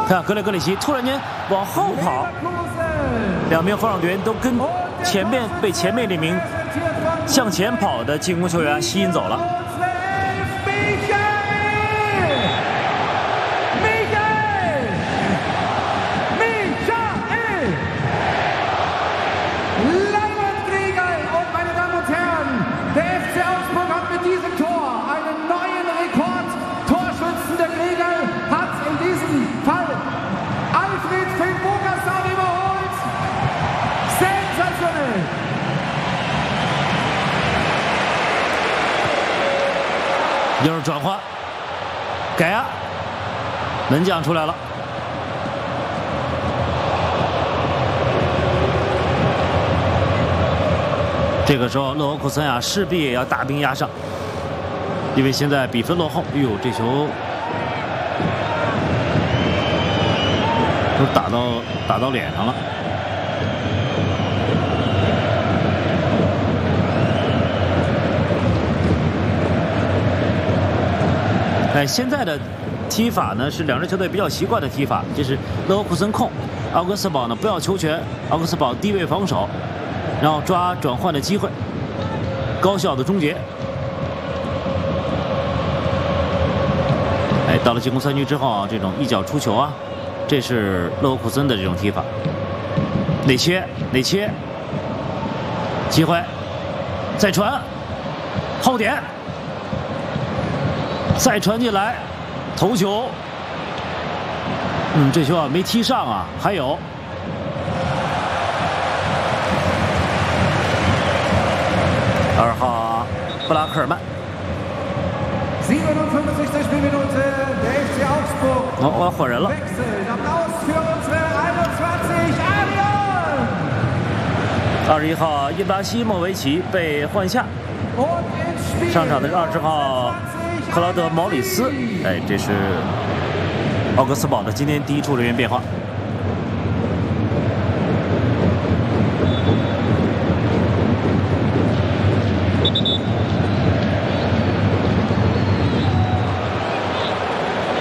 看格雷格里奇突然间往后跑，两名后场队员都跟被前面这名向前跑的进攻球员吸引走了。又是转换，改啊！门将出来了。这个时候，勒沃库森啊，势必也要大兵压上，因为现在比分落后。哎呦，这球都打到脸上了。现在的踢法呢是两支球队比较习惯的踢法，就是勒沃库森控，奥格斯堡呢不要球权，奥格斯堡低位防守，然后抓转换的机会，高效的终结。到了进攻3区之后啊，这种一脚出球啊，这是勒沃库森的这种踢法。内切，机会，再传，后点。再传进来，头球，这球啊没踢上啊，还有2号布拉克尔曼。我要换人了。21号伊布拉希莫维奇被换下，上场的是20号。克劳德·毛里斯，这是奥格斯堡的今天第一处人员变化。